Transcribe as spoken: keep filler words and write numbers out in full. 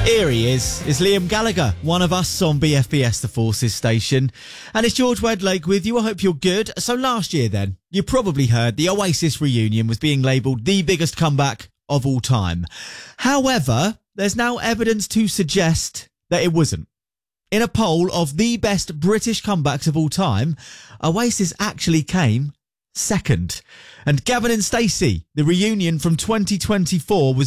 Here he is. It's Liam Gallagher, one of us on B F B S The Forces station. And it's George Wedlake with you. I hope you're good. So last year then, you probably heard the Oasis reunion was being labelled the biggest comeback of all time. However, there's now evidence to suggest that it wasn't. In a poll of the best British comebacks of all time, Oasis actually came second. And Gavin and Stacey, the reunion from twenty twenty-four, was